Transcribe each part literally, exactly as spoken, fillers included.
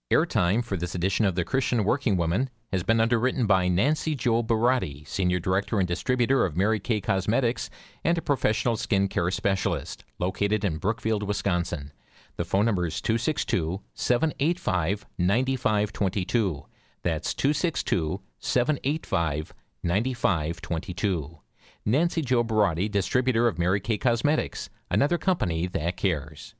Airtime for this edition of The Christian Working Woman has been underwritten by Nancy Jo Barati, Senior Director and Distributor of Mary Kay Cosmetics and a professional skincare specialist, located in Brookfield, Wisconsin. The phone number is two six two, seven eight five, nine five two two. That's two six two, seven eight five, nine five two two. Nancy Jo Barati, Distributor of Mary Kay Cosmetics, another company that cares.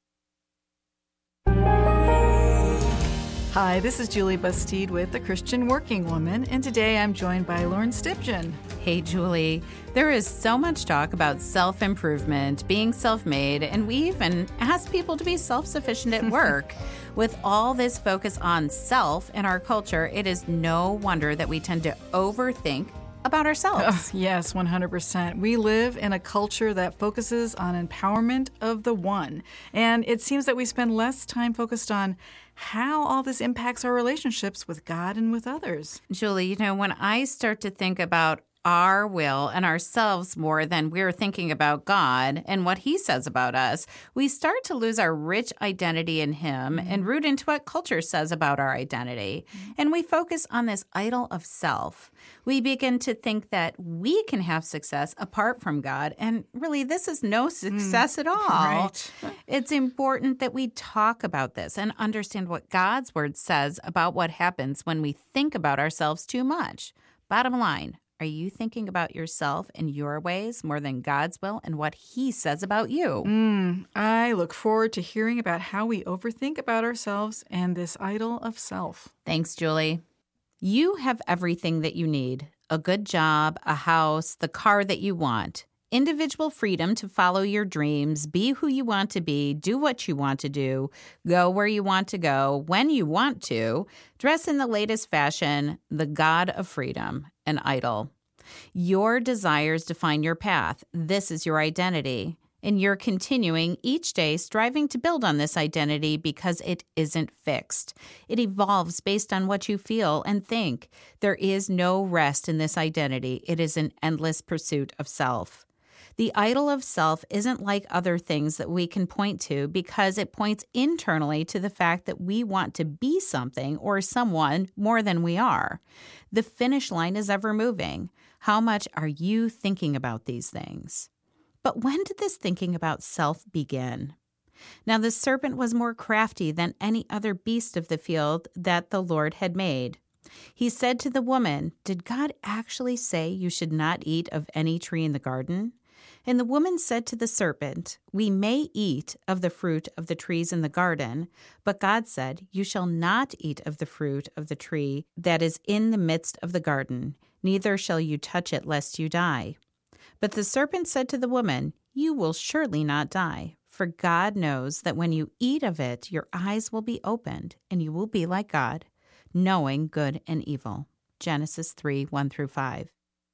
Hi, this is Julie Bastide with The Christian Working Woman, and today I'm joined by Lauren Stibgen. Hey, Julie. There is so much talk about self-improvement, being self-made, and we even ask people to be self-sufficient at work. With all this focus on self in our culture, it is no wonder that we tend to overthink about ourselves. Oh, yes, one hundred percent. We live in a culture that focuses on empowerment of the one, and it seems that we spend less time focused on how all this impacts our relationships with God and with others. Julie, you know, when I start to think about our will and ourselves more than we're thinking about God and what He says about us, we start to lose our rich identity in Him mm-hmm. and root into what culture says about our identity. Mm-hmm. And we focus on this idol of self. We begin to think that we can have success apart from God, and really this is no success mm, at all. Right. It's important that we talk about this and understand what God's Word says about what happens when we think about ourselves too much. Bottom line, are you thinking about yourself and your ways more than God's will and what He says about you? Mm, I look forward to hearing about how we overthink about ourselves and this idol of self. Thanks, Julie. You have everything that you need: a good job, a house, the car that you want, individual freedom to follow your dreams, be who you want to be, do what you want to do, go where you want to go, when you want to, dress in the latest fashion, the God of freedom, an idol. Your desires define your path. This is your identity. And you're continuing each day striving to build on this identity because it isn't fixed. It evolves based on what you feel and think. There is no rest in this identity. It is an endless pursuit of self. The idol of self isn't like other things that we can point to because it points internally to the fact that we want to be something or someone more than we are. The finish line is ever moving. How much are you thinking about these things? But when did this thinking about self begin? Now the serpent was more crafty than any other beast of the field that the Lord had made. He said to the woman, "Did God actually say you should not eat of any tree in the garden?" And the woman said to the serpent, "We may eat of the fruit of the trees in the garden, but God said, you shall not eat of the fruit of the tree that is in the midst of the garden, neither shall you touch it lest you die." But the serpent said to the woman, "You will surely not die, for God knows that when you eat of it, your eyes will be opened, and you will be like God, knowing good and evil." Genesis three, one through five.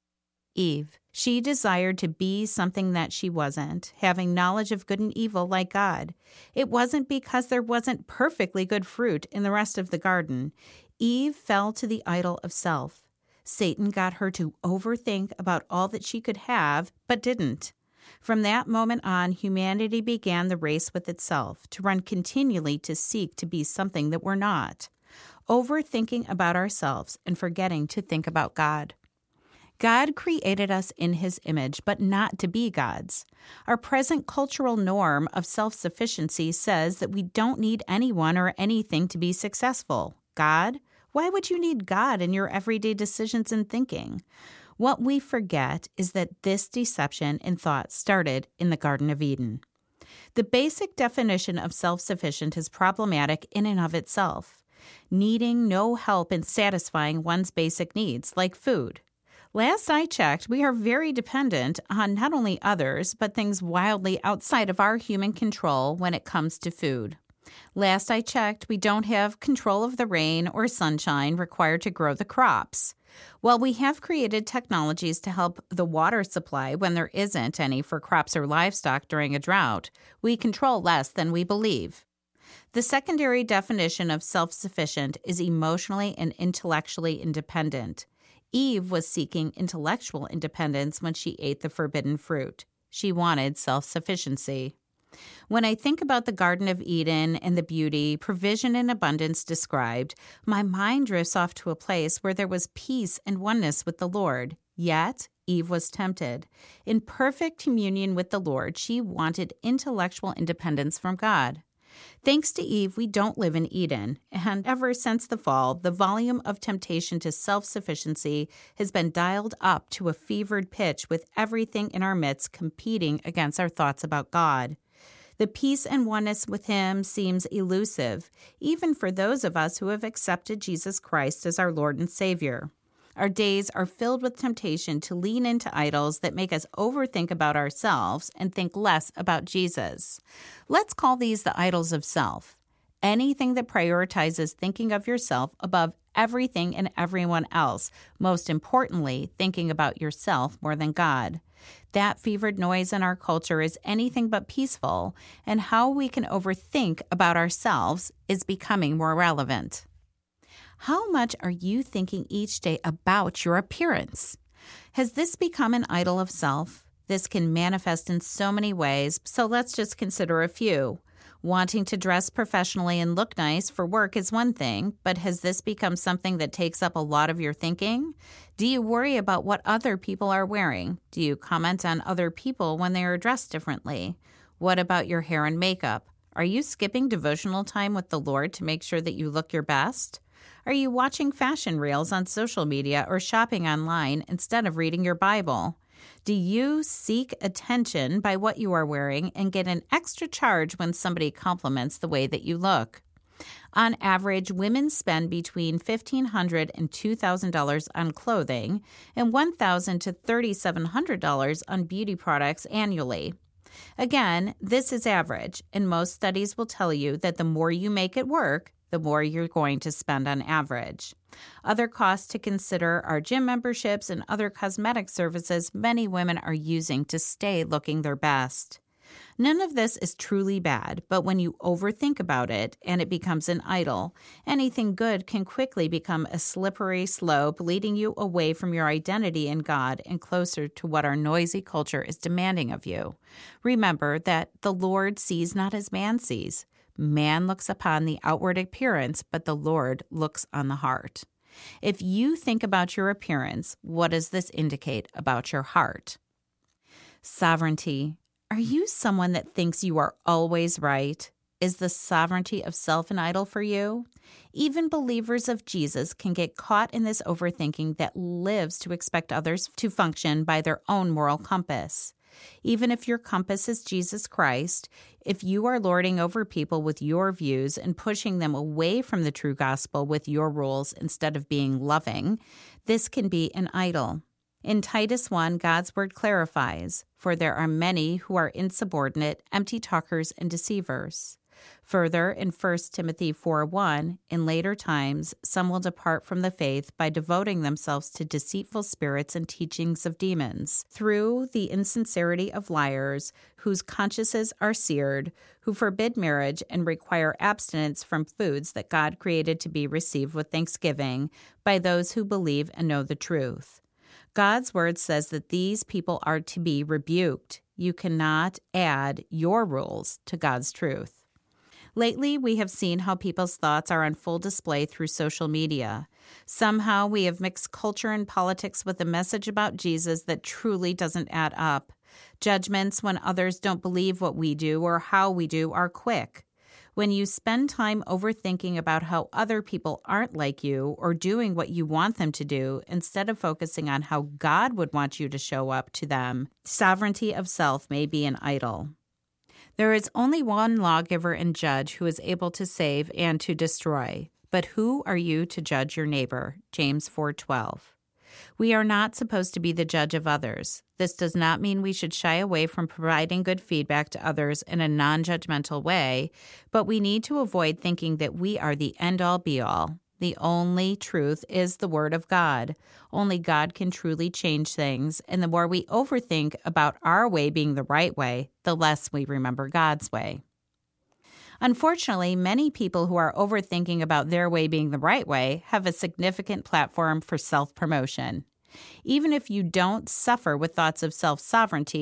Eve, she desired to be something that she wasn't, having knowledge of good and evil like God. It wasn't because there wasn't perfectly good fruit in the rest of the garden. Eve fell to the idol of self. Satan got her to overthink about all that she could have, but didn't. From that moment on, humanity began the race with itself, to run continually to seek to be something that we're not. Overthinking about ourselves and forgetting to think about God. God created us in His image, but not to be gods. Our present cultural norm of self-sufficiency says that we don't need anyone or anything to be successful. God? Why would you need God in your everyday decisions and thinking? What we forget is that this deception and thought started in the Garden of Eden. The basic definition of self-sufficient is problematic in and of itself, needing no help in satisfying one's basic needs, like food. Last I checked, we are very dependent on not only others, but things wildly outside of our human control when it comes to food. Last I checked, we don't have control of the rain or sunshine required to grow the crops. While we have created technologies to help the water supply when there isn't any for crops or livestock during a drought, we control less than we believe. The secondary definition of self-sufficient is emotionally and intellectually independent. Eve was seeking intellectual independence when she ate the forbidden fruit. She wanted self-sufficiency. When I think about the Garden of Eden and the beauty, provision, and abundance described, my mind drifts off to a place where there was peace and oneness with the Lord. Yet, Eve was tempted. In perfect communion with the Lord, she wanted intellectual independence from God. Thanks to Eve, we don't live in Eden, and ever since the fall, the volume of temptation to self-sufficiency has been dialed up to a fevered pitch with everything in our midst competing against our thoughts about God. The peace and oneness with Him seems elusive, even for those of us who have accepted Jesus Christ as our Lord and Savior. Our days are filled with temptation to lean into idols that make us overthink about ourselves and think less about Jesus. Let's call these the idols of self. Anything that prioritizes thinking of yourself above everything and everyone else, most importantly, thinking about yourself more than God. That fevered noise in our culture is anything but peaceful, and how we can overthink about ourselves is becoming more relevant. How much are you thinking each day about your appearance? Has this become an idol of self? This can manifest in so many ways, so let's just consider a few. Wanting to dress professionally and look nice for work is one thing, but has this become something that takes up a lot of your thinking? Do you worry about what other people are wearing? Do you comment on other people when they are dressed differently? What about your hair and makeup? Are you skipping devotional time with the Lord to make sure that you look your best? Are you watching fashion reels on social media or shopping online instead of reading your Bible? Do you seek attention by what you are wearing and get an extra charge when somebody compliments the way that you look? On average, women spend between fifteen hundred dollars and two thousand dollars on clothing and one thousand dollars to three thousand seven hundred dollars on beauty products annually. Again, this is average, and most studies will tell you that the more you make it work, the more you're going to spend on average. Other costs to consider are gym memberships and other cosmetic services many women are using to stay looking their best. None of this is truly bad, but when you overthink about it and it becomes an idol, anything good can quickly become a slippery slope, leading you away from your identity in God and closer to what our noisy culture is demanding of you. Remember that the Lord sees not as man sees. Man looks upon the outward appearance, but the Lord looks on the heart. If you think about your appearance, what does this indicate about your heart? Sovereignty. Are you someone that thinks you are always right? Is the sovereignty of self an idol for you? Even believers of Jesus can get caught in this overthinking that lives to expect others to function by their own moral compass. Even if your compass is Jesus Christ, if you are lording over people with your views and pushing them away from the true gospel with your rules instead of being loving, this can be an idol. In Titus one, God's word clarifies, "For there are many who are insubordinate, empty talkers, and deceivers." Further, in First Timothy four one, in later times, some will depart from the faith by devoting themselves to deceitful spirits and teachings of demons, through the insincerity of liars, whose consciences are seared, who forbid marriage and require abstinence from foods that God created to be received with thanksgiving by those who believe and know the truth. God's word says that these people are to be rebuked. You cannot add your rules to God's truth. Lately, we have seen how people's thoughts are on full display through social media. Somehow, we have mixed culture and politics with a message about Jesus that truly doesn't add up. Judgments when others don't believe what we do or how we do are quick. When you spend time overthinking about how other people aren't like you or doing what you want them to do, instead of focusing on how God would want you to show up to them, sovereignty of self may be an idol. There is only one lawgiver and judge who is able to save and to destroy. But who are you to judge your neighbor? James four twelve. We are not supposed to be the judge of others. This does not mean we should shy away from providing good feedback to others in a non-judgmental way, but we need to avoid thinking that we are the end-all be-all. The only truth is the Word of God. Only God can truly change things, and the more we overthink about our way being the right way, the less we remember God's way. Unfortunately, many people who are overthinking about their way being the right way have a significant platform for self-promotion. Even if you don't suffer with thoughts of self-sovereignty,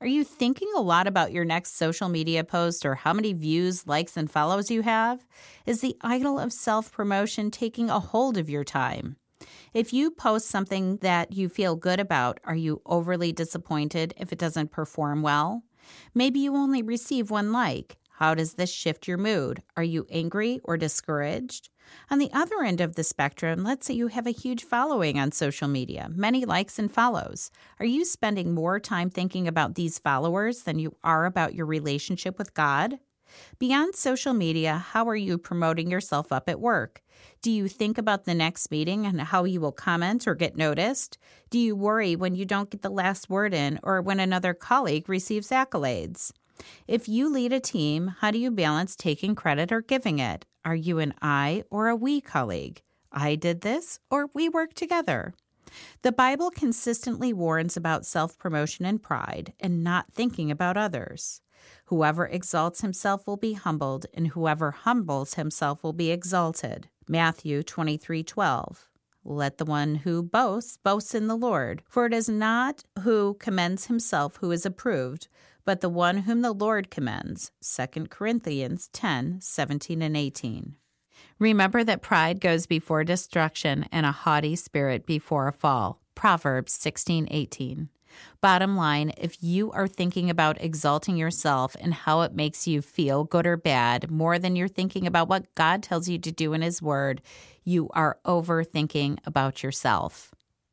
Are you thinking a lot about your next social media post or how many views, likes, and follows you have? Is the idol of self-promotion taking a hold of your time? If you post something that you feel good about, are you overly disappointed if it doesn't perform well? Maybe you only receive one like. How does this shift your mood? Are you angry or discouraged? On the other end of the spectrum, let's say you have a huge following on social media, many likes and follows. Are you spending more time thinking about these followers than you are about your relationship with God? Beyond social media, how are you promoting yourself up at work? Do you think about the next meeting and how you will comment or get noticed? Do you worry when you don't get the last word in or when another colleague receives accolades? If you lead a team, how do you balance taking credit or giving it? Are you an I or a we colleague? I did this or we work together? The Bible consistently warns about self-promotion and pride and not thinking about others. Whoever exalts himself will be humbled, and whoever humbles himself will be exalted. Matthew twenty-three twelve. Let the one who boasts, boast in the Lord. For it is not who commends himself who is approved, but the one whom the Lord commends. Second Corinthians ten seventeen and eighteen. Remember that pride goes before destruction and a haughty spirit before a fall. Proverbs sixteen eighteen. Bottom line, if you are thinking about exalting yourself and how it makes you feel, good or bad, more than you're thinking about what God tells you to do in His Word, you are overthinking about yourself.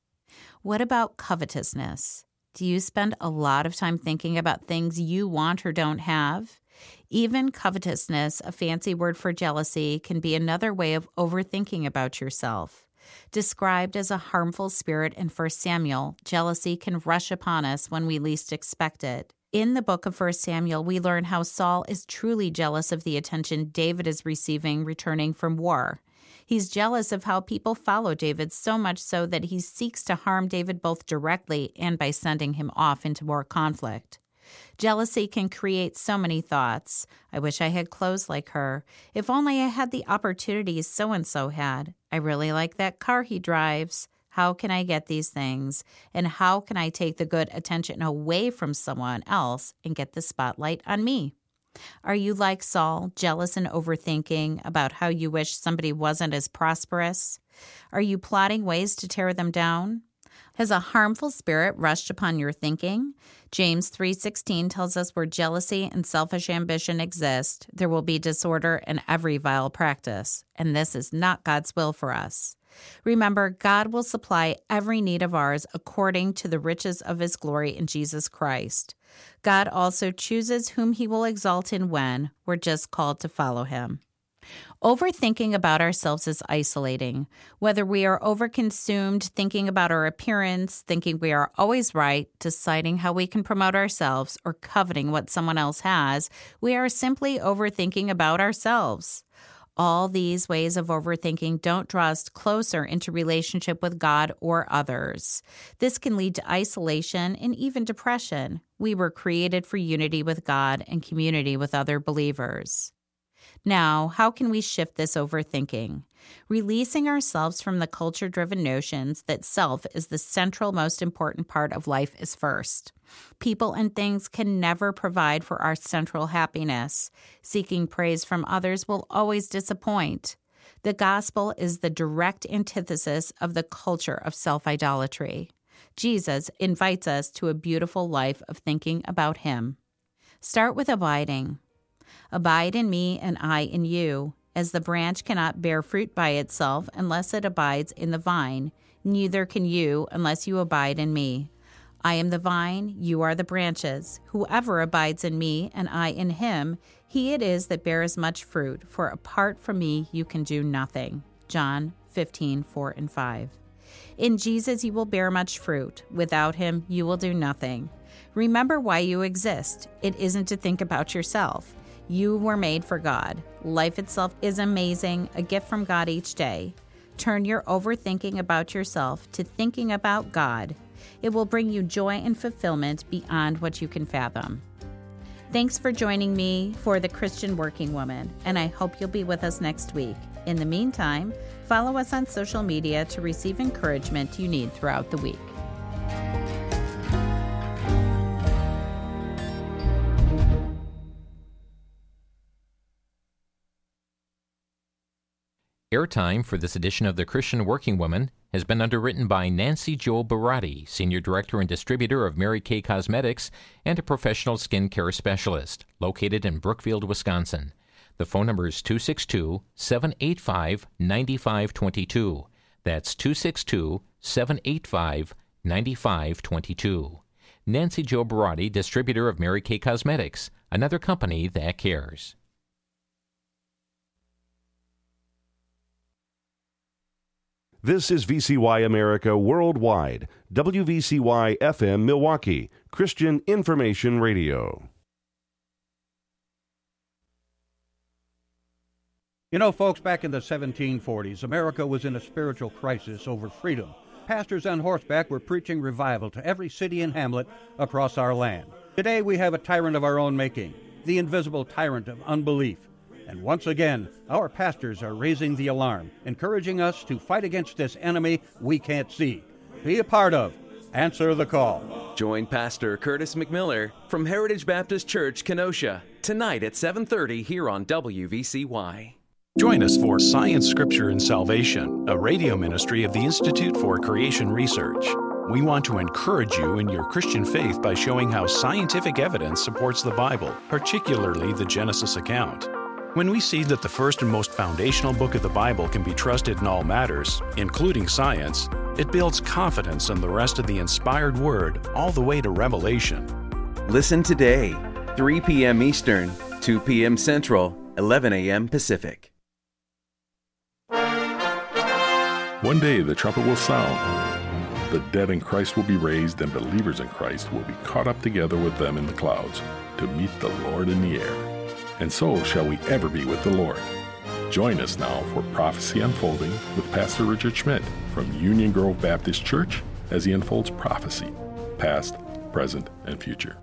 What about covetousness? Do you spend a lot of time thinking about things you want or don't have? Even covetousness, a fancy word for jealousy, can be another way of overthinking about yourself. Described as a harmful spirit in First Samuel, jealousy can rush upon us when we least expect it. In the book of First Samuel, we learn how Saul is truly jealous of the attention David is receiving returning from war. He's jealous of how people follow David, so much so that he seeks to harm David both directly and by sending him off into more conflict. Jealousy can create so many thoughts. I wish I had clothes like her. If only I had the opportunities so-and-so had. I really like that car he drives. How can I get these things? And how can I take the good attention away from someone else and get the spotlight on me? Are you like Saul, jealous and overthinking about how you wish somebody wasn't as prosperous? Are you plotting ways to tear them down? Has a harmful spirit rushed upon your thinking? James three sixteen tells us where jealousy and selfish ambition exist, there will be disorder and every vile practice, and this is not God's will for us. Remember, God will supply every need of ours according to the riches of His glory in Jesus Christ. God also chooses whom He will exalt in when we're just called to follow Him. Overthinking about ourselves is isolating. Whether we are overconsumed thinking about our appearance, thinking we are always right, deciding how we can promote ourselves, or coveting what someone else has, we are simply overthinking about ourselves. All these ways of overthinking don't draw us closer into relationship with God or others. This can lead to isolation and even depression. We were created for unity with God and community with other believers. Now, how can we shift this overthinking? Releasing ourselves from the culture-driven notions that self is the central, most important part of life is first. People and things can never provide for our central happiness. Seeking praise from others will always disappoint. The gospel is the direct antithesis of the culture of self-idolatry. Jesus invites us to a beautiful life of thinking about Him. Start with abiding. Abide in me and I in you. As the branch cannot bear fruit by itself unless it abides in the vine, neither can you unless you abide in me. I am the vine, you are the branches. Whoever abides in me and I in him, he it is that bears much fruit, for apart from me you can do nothing. John fifteen, four and five. In Jesus you will bear much fruit. Without Him you will do nothing. Remember why you exist. It isn't to think about yourself. You were made for God. Life itself is amazing, a gift from God each day. Turn your overthinking about yourself to thinking about God. It will bring you joy and fulfillment beyond what you can fathom. Thanks for joining me for The Christian Working Woman, and I hope you'll be with us next week. In the meantime, follow us on social media to receive encouragement you need throughout the week. Airtime for this edition of The Christian Working Woman has been underwritten by Nancy Jo Barati, Senior Director and Distributor of Mary Kay Cosmetics and a professional skin care specialist, located in Brookfield, Wisconsin. The phone number is two six two, seven eight five, nine five two two. That's two six two, seven eight five, nine five two two. Nancy Jo Barati, Distributor of Mary Kay Cosmetics, another company that cares. This is V C Y America Worldwide, W V C Y F M Milwaukee, Christian Information Radio. You know, folks, back in the seventeen forties, America was in a spiritual crisis over freedom. Pastors on horseback were preaching revival to every city and hamlet across our land. Today we have a tyrant of our own making, the invisible tyrant of unbelief. And once again, our pastors are raising the alarm, encouraging us to fight against this enemy we can't see. Be a part of Answer the Call. Join Pastor Curtis McMiller from Heritage Baptist Church, Kenosha, tonight at seven thirty here on W V C Y. Join us for Science, Scripture, and Salvation, a radio ministry of the Institute for Creation Research. We want to encourage you in your Christian faith by showing how scientific evidence supports the Bible, particularly the Genesis account. When we see that the first and most foundational book of the Bible can be trusted in all matters, including science, it builds confidence in the rest of the inspired Word all the way to Revelation. Listen today, three p.m. Eastern, two p.m. Central, eleven a.m. Pacific. One day the trumpet will sound. The dead in Christ will be raised, and believers in Christ will be caught up together with them in the clouds to meet the Lord in the air. And so shall we ever be with the Lord. Join us now for Prophecy Unfolding with Pastor Richard Schmidt from Union Grove Baptist Church as he unfolds prophecy, past, present, and future.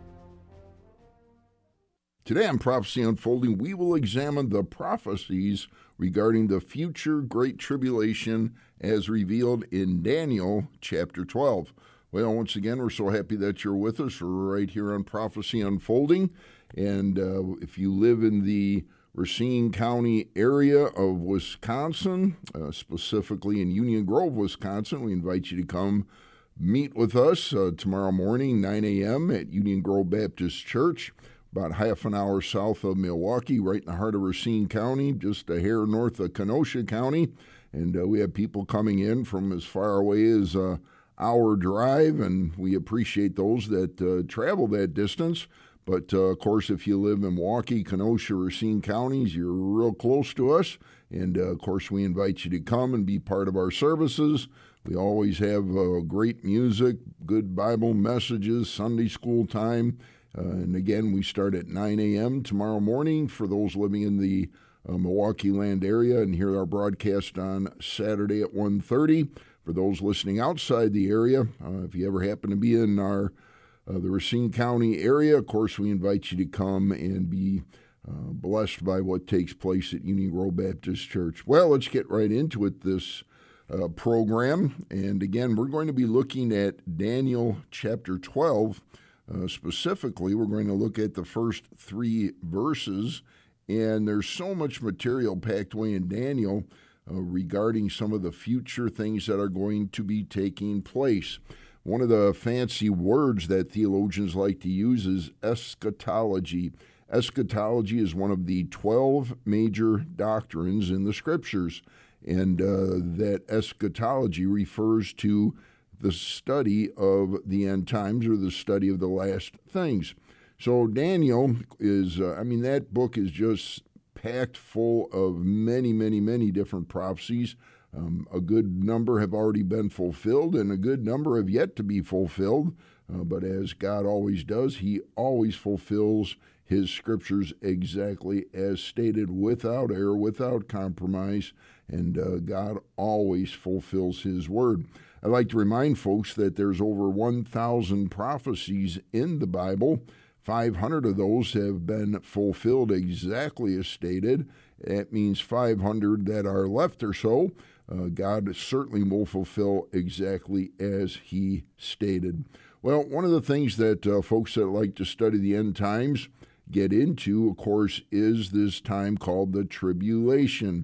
Today on Prophecy Unfolding, we will examine the prophecies regarding the future Great Tribulation as revealed in Daniel chapter twelve. Well, once again, we're so happy that you're with us. We're right here on Prophecy Unfolding. And uh, if you live in the Racine County area of Wisconsin, uh, specifically in Union Grove, Wisconsin, we invite you to come meet with us uh, tomorrow morning, nine a.m. at Union Grove Baptist Church, about half an hour south of Milwaukee, right in the heart of Racine County, just a hair north of Kenosha County. And uh, we have people coming in from as far away as an uh, hour drive, and we appreciate those that uh, travel that distance. But, uh, of course, if you live in Milwaukee, Kenosha, Racine counties, you're real close to us. And, uh, of course, we invite you to come and be part of our services. We always have uh, great music, good Bible messages, Sunday school time. Uh, and, again, we start at nine a.m. tomorrow morning for those living in the uh, Milwaukee land area, and hear our broadcast on Saturday at one thirty. For those listening outside the area, uh, if you ever happen to be in our Uh, the Racine County area, of course, we invite you to come and be uh, blessed by what takes place at Union Grove Baptist Church. Well, let's get right into it, this uh, program. And again, we're going to be looking at Daniel chapter twelve. Uh, specifically, we're going to look at the first three verses. And there's so much material packed away in Daniel uh, regarding some of the future things that are going to be taking place. One of the fancy words that theologians like to use is eschatology. Eschatology is one of the twelve major doctrines in the Scriptures, and uh, that eschatology refers to the study of the end times, or the study of the last things. So Daniel is, uh, I mean, that book is just packed full of many, many, many different prophecies. Um, a good number have already been fulfilled, and a good number have yet to be fulfilled. Uh, but as God always does, he always fulfills his scriptures exactly as stated, without error, without compromise, and uh, God always fulfills his word. I'd like to remind folks that there's over one thousand prophecies in the Bible. five hundred of those have been fulfilled exactly as stated. That means five hundred that are left or so, uh, God certainly will fulfill exactly as he stated. Well, one of the things that uh, folks that like to study the end times get into, of course, is this time called the tribulation.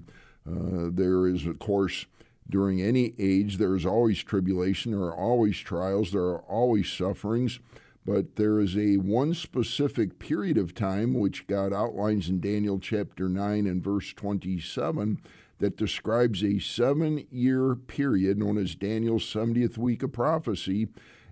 Uh, there is, of course, during any age, there is always tribulation, there are always trials, there are always sufferings, but there is a one specific period of time which God outlines in Daniel chapter nine and verse twenty-seven that describes a seven-year period known as Daniel's seventieth week of prophecy,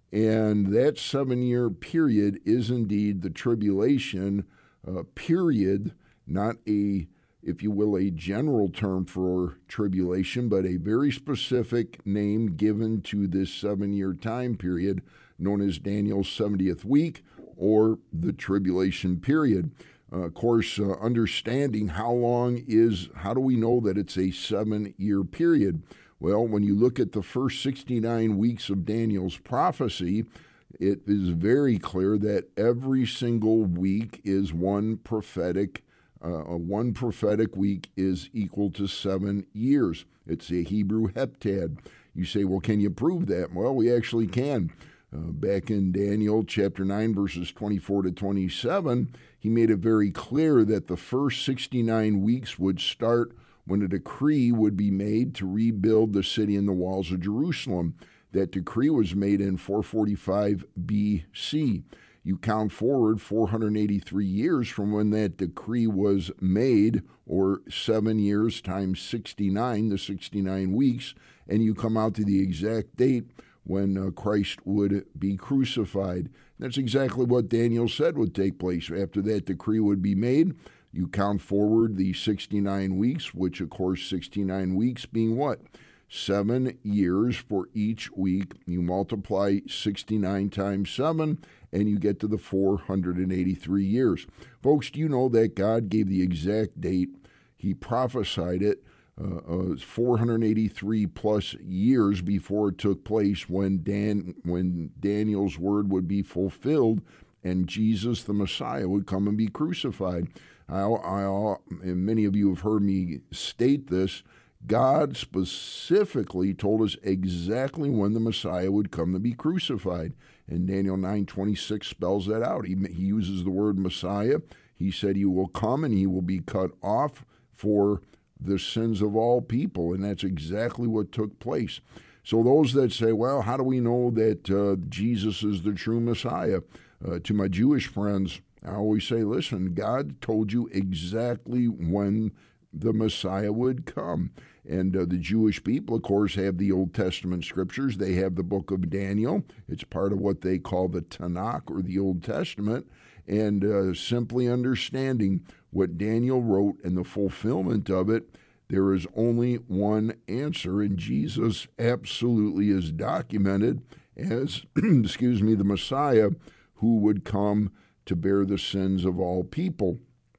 and that seven-year period is indeed the tribulation uh, period, not a if you will, a general term for tribulation, but a very specific name given to this seven-year time period known as Daniel's seventieth week or the tribulation period. Uh, of course, uh, understanding how long is, how do we know that it's a seven-year period? Well, when you look at the first sixty-nine weeks of Daniel's prophecy, it is very clear that every single week is one prophetic Uh, one prophetic week is equal to seven years. It's a Hebrew heptad. You say, well, can you prove that? Well, we actually can. Uh, back in Daniel chapter nine, verses twenty-four to twenty-seven, he made it very clear that the first sixty-nine weeks would start when a decree would be made to rebuild the city and the walls of Jerusalem. That decree was made in four forty-five B C. You count forward four hundred eighty-three years from when that decree was made, or seven years times sixty-nine, the sixty-nine weeks, and you come out to the exact date when uh, Christ would be crucified. That's exactly what Daniel said would take place. After that decree would be made, you count forward the sixty-nine weeks, which, of course, sixty-nine weeks being what? Seven years for each week. You multiply sixty-nine times seven, and you get to the four hundred eighty-three years. Folks, do you know that God gave the exact date? He prophesied it uh, uh, four hundred eighty-three plus years before it took place, when Dan, when Daniel's word would be fulfilled and Jesus, the Messiah, would come and be crucified. I, I, and many of you have heard me state this. God specifically told us exactly when the Messiah would come to be crucified. And Daniel nine twenty-six spells that out. He, he uses the word Messiah. He said he will come and he will be cut off for the sins of all people. And that's exactly what took place. So those that say, well, how do we know that uh, Jesus is the true Messiah? Uh, to my Jewish friends, I always say, listen, God told you exactly when the Messiah would come. And uh, the Jewish people, of course, have the Old Testament scriptures. They have the book of Daniel. It's part of what they call the Tanakh, or the Old Testament. And uh, simply understanding what Daniel wrote and the fulfillment of it, there is only one answer, and Jesus absolutely is documented as, excuse me, the Messiah who would come to bear the sins of all people.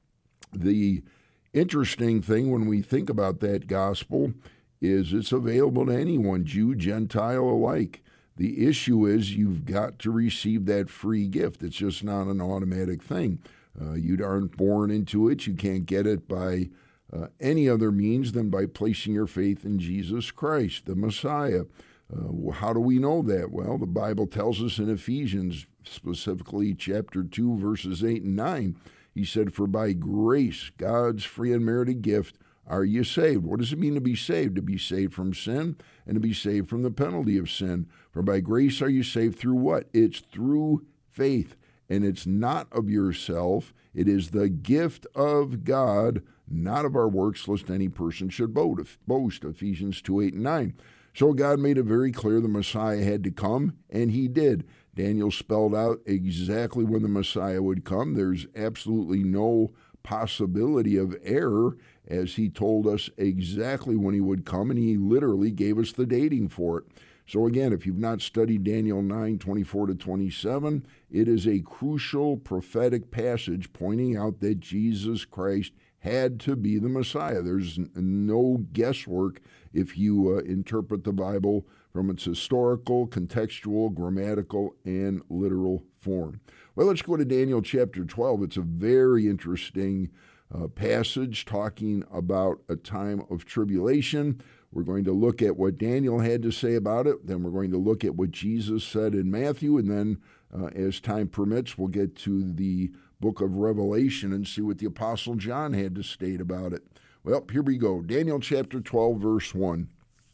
The interesting thing when we think about that gospel is it's available to anyone, Jew, Gentile alike. The issue is you've got to receive that free gift. It's just not an automatic thing. Uh, you aren't born into it. You can't get it by uh, any other means than by placing your faith in Jesus Christ, the Messiah. Uh, how do we know that? Well, the Bible tells us in Ephesians, specifically chapter two, verses eight and nine, he said, for by grace, God's free and merited gift, are you saved? What does it mean to be saved? To be saved from sin and to be saved from the penalty of sin. For by grace are you saved through what? It's through faith. And it's not of yourself. It is the gift of God, not of our works, lest any person should boast. Ephesians two, eight, and nine. So God made it very clear the Messiah had to come, and he did. Daniel spelled out exactly when the Messiah would come. There's absolutely no possibility of error, as he told us exactly when he would come, and he literally gave us the dating for it. So again, if you've not studied Daniel nine, twenty-four to twenty-seven, it is a crucial prophetic passage pointing out that Jesus Christ had to be the Messiah. There's no guesswork if you uh, interpret the Bible from its historical, contextual, grammatical, and literal form. Well, let's go to Daniel chapter twelve. It's a very interesting uh, passage talking about a time of tribulation. We're going to look at what Daniel had to say about it. Then we're going to look at what Jesus said in Matthew. And then, uh, as time permits, we'll get to the book of Revelation and see what the Apostle John had to state about it. Well, here we go. Daniel chapter twelve, verse one.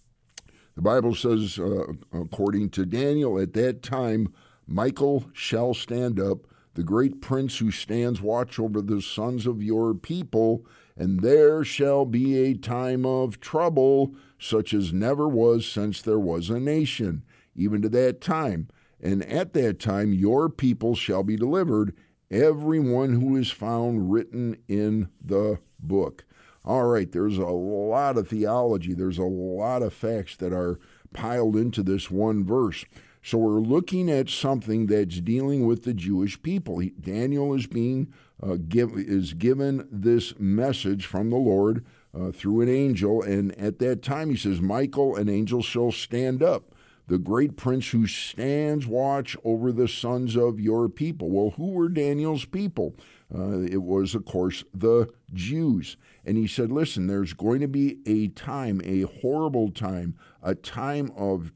The Bible says, uh, according to Daniel, at that time Michael shall stand up, the great prince who stands watch over the sons of your people, and there shall be a time of trouble, such as never was since there was a nation, even to that time. And at that time your people shall be delivered, every one who is found written in the book. All right, there's a lot of theology. There's a lot of facts that are piled into this one verse. So we're looking at something that's dealing with the Jewish people. He, Daniel is being uh, give, is given this message from the Lord uh, through an angel, and at that time he says, Michael, an angel, shall stand up, the great prince who stands watch over the sons of your people. Well, who were Daniel's people? Uh, it was, of course, the Jews. And he said, listen, there's going to be a time, a horrible time, a time of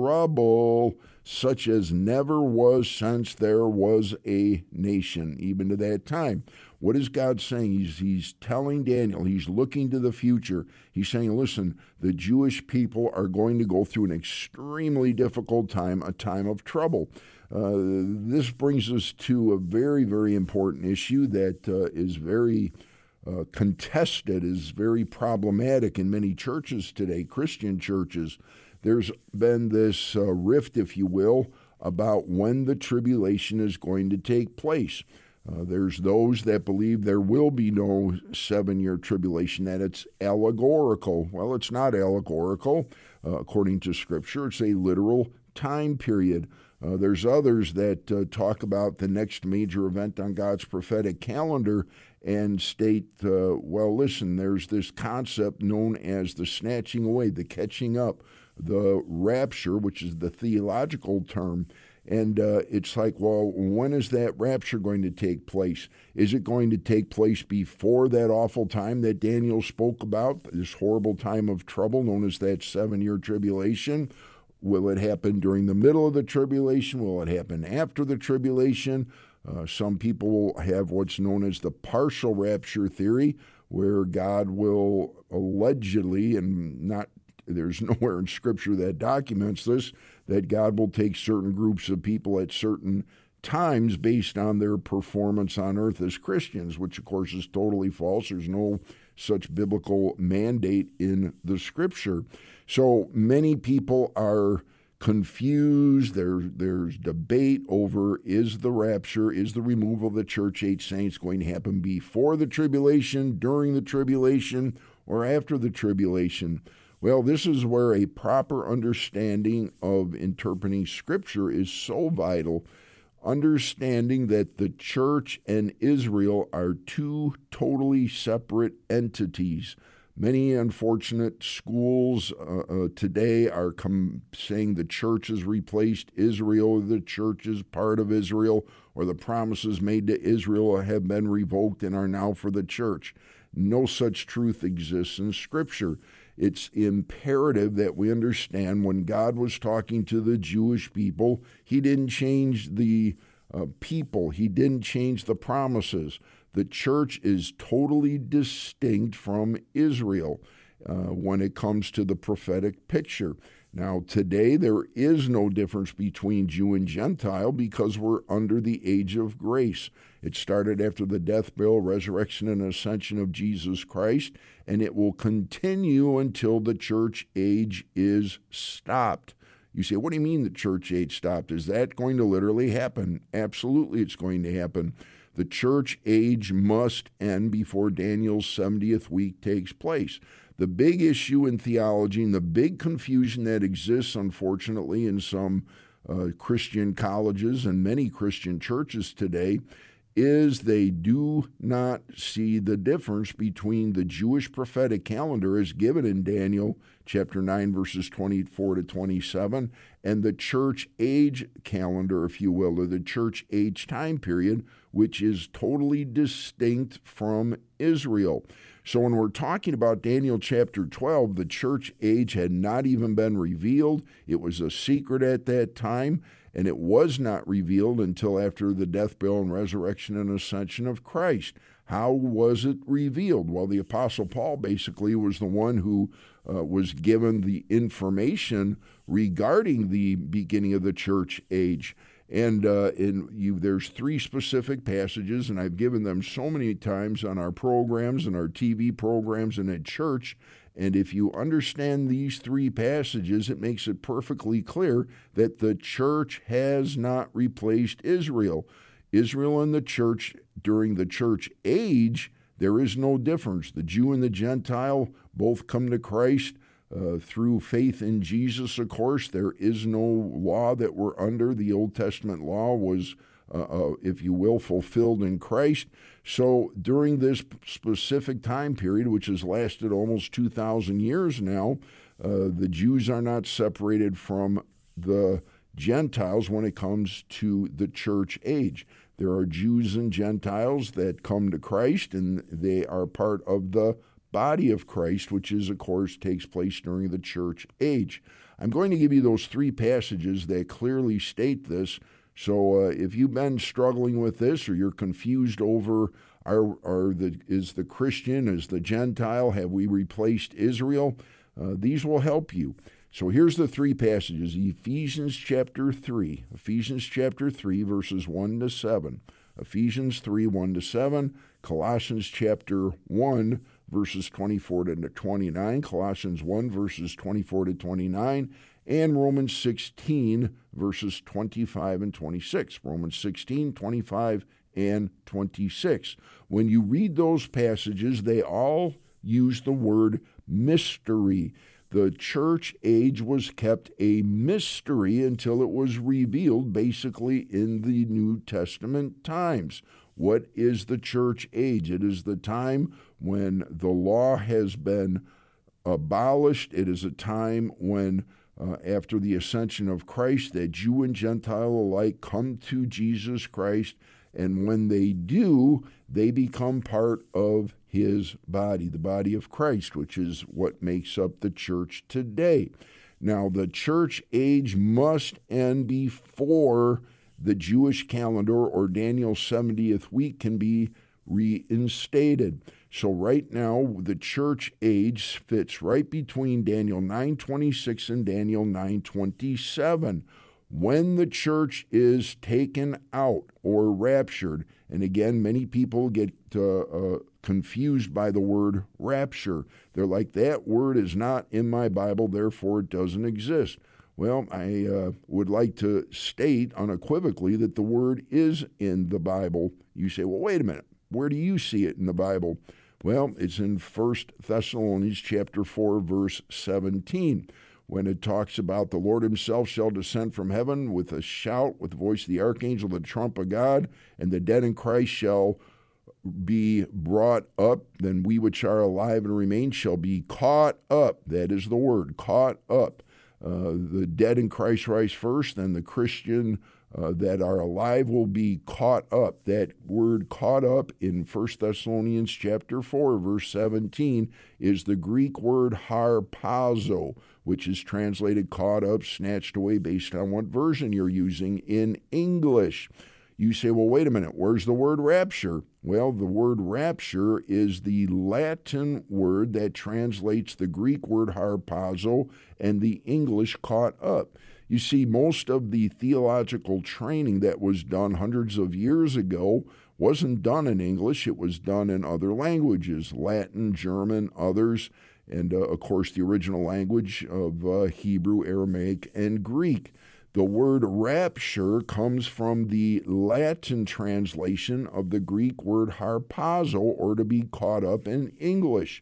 trouble such as never was since there was a nation, even to that time. What is God saying? He's, he's telling Daniel, he's looking to the future. He's saying, listen, the Jewish people are going to go through an extremely difficult time, a time of trouble. Uh, this brings us to a very, very important issue that uh, is very uh, contested, is very problematic in many churches today, Christian churches. There's been this uh, rift, if you will, about when the tribulation is going to take place. Uh, there's those that believe there will be no seven-year tribulation, that it's allegorical. Well, it's not allegorical. Uh, according to Scripture, it's a literal time period. Uh, there's others that uh, talk about the next major event on God's prophetic calendar and state, uh, well, listen, there's this concept known as the snatching away, the catching up, the rapture, which is the theological term. And uh, it's like, well, when is that rapture going to take place? Is it going to take place before that awful time that Daniel spoke about, this horrible time of trouble known as that seven-year tribulation? Will it happen during the middle of the tribulation? Will it happen after the tribulation? Uh, some people have what's known as the partial rapture theory, where God will allegedly, and not there's nowhere in Scripture that documents this, that God will take certain groups of people at certain times based on their performance on earth as Christians, which of course is totally false. There's no such biblical mandate in the Scripture. So many people are confused. There, there's debate over, is the rapture, is the removal of the church age saints going to happen before the tribulation, during the tribulation, or after the tribulation? Well, this is where a proper understanding of interpreting Scripture is so vital, understanding that the church and Israel are two totally separate entities. Many unfortunate schools uh, uh, today are com- saying the church has replaced Israel, or the church is part of Israel, or the promises made to Israel have been revoked and are now for the church. No such truth exists in Scripture. It's imperative that we understand when God was talking to the Jewish people, he didn't change the uh, people. He didn't change the promises. The church is totally distinct from Israel uh, when it comes to the prophetic picture. Now, today there is no difference between Jew and Gentile because we're under the age of grace. It started after the death, burial, resurrection, and ascension of Jesus Christ, and it will continue until the church age is stopped. You say, what do you mean the church age stopped? Is that going to literally happen? Absolutely, it's going to happen. The church age must end before Daniel's seventieth week takes place. The big issue in theology and the big confusion that exists, unfortunately, in some uh, Christian colleges and many Christian churches today is they do not see the difference between the Jewish prophetic calendar as given in Daniel chapter nine, verses twenty-four to twenty-seven, and the church age calendar, if you will, or the church age time period, which is totally distinct from Israel. So when we're talking about Daniel chapter twelve, the church age had not even been revealed. It was a secret at that time, and it was not revealed until after the death, burial, and resurrection and ascension of Christ. How was it revealed? Well, the Apostle Paul basically was the one who uh, was given the information regarding the beginning of the church age. And uh, in you, there's three specific passages, and I've given them so many times on our programs and our T V programs and at church. And if you understand these three passages, it makes it perfectly clear that the church has not replaced Israel. Israel and the church during the church age, there is no difference. The Jew and the Gentile both come to Christ uh, through faith in Jesus, of course. There is no law that we're under. The Old Testament law was, uh, uh, if you will, fulfilled in Christ. So during this specific time period, which has lasted almost two thousand years now, uh, the Jews are not separated from the Gentiles when it comes to the church age. There are Jews and Gentiles that come to Christ, and they are part of the body of Christ, which is, of course, takes place during the church age. I'm going to give you those three passages that clearly state this. So uh, if you've been struggling with this, or you're confused over are, are the, is the Christian, is the Gentile, have we replaced Israel, uh, these will help you. So here's the three passages. Ephesians chapter three. Ephesians chapter three, verses one to seven. Ephesians three, one to seven. Colossians chapter one, verses twenty-four to twenty-nine. Colossians one, verses twenty-four to twenty-nine. And Romans sixteen, verses twenty-five and twenty-six. Romans sixteen, twenty-five, and twenty-six. When you read those passages, they all use the word mystery. The church age was kept a mystery until it was revealed basically in the New Testament times. What is the church age? It is the time when the law has been abolished. It is a time when, uh, after the ascension of Christ, that Jew and Gentile alike come to Jesus Christ, and when they do, they become part of his body, the body of Christ, which is what makes up the church today. Now, the church age must end before the Jewish calendar or Daniel's seventieth week can be reinstated. So right now, the church age fits right between Daniel nine twenty-six and Daniel nine twenty-seven. When the church is taken out or raptured, and again, many people get uh, uh, confused by the word rapture. They're like, that word is not in my Bible, therefore it doesn't exist. Well, I uh, would like to state unequivocally that the word is in the Bible. You say, well, wait a minute, where do you see it in the Bible? Well, it's in First Thessalonians chapter four, verse seventeen. When it talks about the Lord himself shall descend from heaven with a shout, with the voice of the archangel, the trump of God, and the dead in Christ shall be brought up, then we which are alive and remain shall be caught up. That is the word, caught up. Uh, the dead in Christ rise first, then the Christian uh, that are alive will be caught up. That word caught up in First Thessalonians chapter four, verse seventeen, is the Greek word harpazo, which is translated caught up, snatched away, based on what version you're using in English. You say, well, wait a minute, where's the word rapture? Well, the word rapture is the Latin word that translates the Greek word harpazo and the English caught up. You see, most of the theological training that was done hundreds of years ago wasn't done in English. It was done in other languages, Latin, German, others, and, uh, of course, the original language of uh, Hebrew, Aramaic, and Greek. The word rapture comes from the Latin translation of the Greek word harpazo, or to be caught up in English.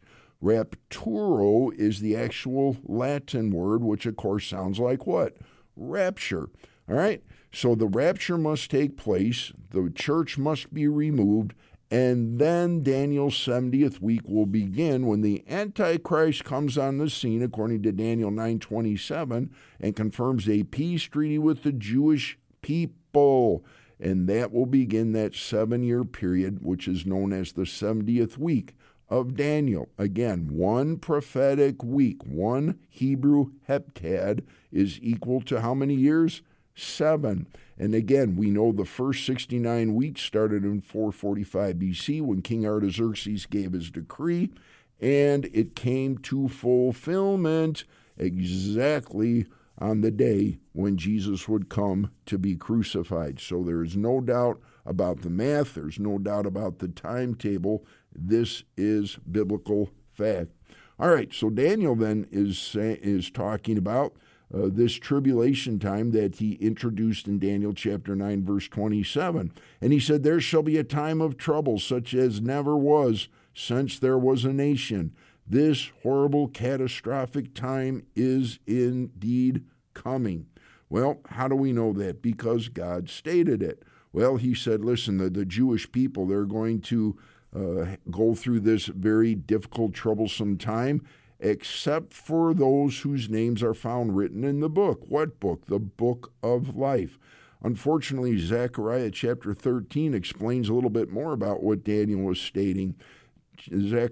Rapturo is the actual Latin word, which of course sounds like what? Rapture. All right? So the rapture must take place, the church must be removed, and then Daniel's seventieth week will begin when the Antichrist comes on the scene, according to Daniel nine twenty-seven, and confirms a peace treaty with the Jewish people. And that will begin that seven-year period, which is known as the seventieth week of Daniel. Again, one prophetic week, one Hebrew heptad is equal to how many years? seven. And again, we know the first sixty-nine weeks started in four forty-five B C when King Artaxerxes gave his decree, and it came to fulfillment exactly on the day when Jesus would come to be crucified. So there is no doubt about the math. There's no doubt about the timetable. This is biblical fact. All right, so Daniel then is, is talking about uh, this tribulation time that he introduced in Daniel chapter nine, verse twenty-seven. And he said, there shall be a time of trouble such as never was since there was a nation. This horrible, catastrophic time is indeed coming. Well, how do we know that? Because God stated it. Well, he said, listen, the, the Jewish people, they're going to uh, go through this very difficult, troublesome time, except for those whose names are found written in the book. What book? The book of life. Unfortunately, Zechariah chapter thirteen explains a little bit more about what Daniel was stating. Zechariah